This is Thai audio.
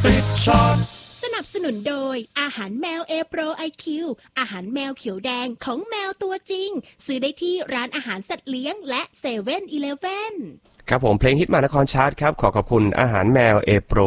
ติดช็อตสนับสนุนโดยอาหารแมวเอโปรไอคิวอาหารแมวเขียวแดงของแมวตัวจริงซื้อได้ที่ร้านอาหารสัตว์เลี้ยงและ7-Eleven ครับผมเพลงฮิตมานครชาร์ตครับขอบคุณอาหารแมวเอโปร